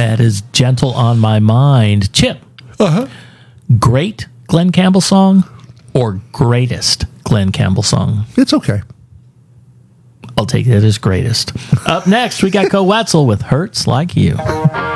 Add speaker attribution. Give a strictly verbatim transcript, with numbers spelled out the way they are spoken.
Speaker 1: That is Gentle on My Mind. Chip,
Speaker 2: Uh-huh.
Speaker 1: great Glenn Campbell song or greatest Glenn Campbell song?
Speaker 2: It's okay.
Speaker 1: I'll take that as greatest. Up next, we got Co Wetzel with Hurts Like You.